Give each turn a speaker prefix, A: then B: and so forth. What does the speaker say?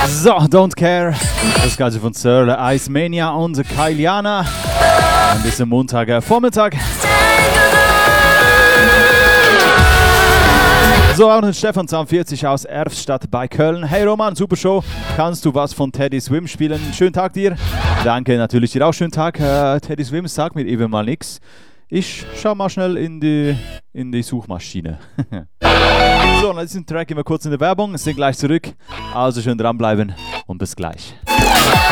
A: So, Don't Care. Das Ganze von Sir Ice Mania und Kyliana. An diesem Montag Vormittag. So, auch noch Stefan 42 aus Erfstadt bei Köln. Hey Roman, super Show. Kannst du was von Teddy Swim spielen? Schönen Tag dir. Danke, natürlich dir auch schönen Tag. Teddy Swim sagt mir eben mal nichts. Ich schau mal schnell in die Suchmaschine. So, nach diesem Track gehen wir kurz in die Werbung, sind gleich zurück. Also schön dranbleiben und bis gleich.